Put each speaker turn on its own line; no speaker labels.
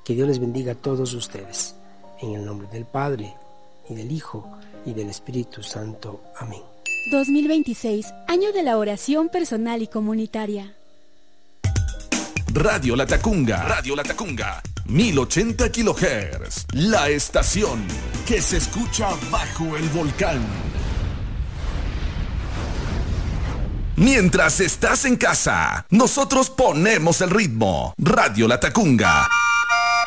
Que Dios les bendiga a todos ustedes. En el nombre del Padre, y del Hijo, y del Espíritu Santo. Amén.
2026, año de la oración personal y comunitaria.
Radio Latacunga, 1080 kHz, la estación que se escucha bajo el volcán. Mientras estás en casa, nosotros ponemos el ritmo. Radio Latacunga,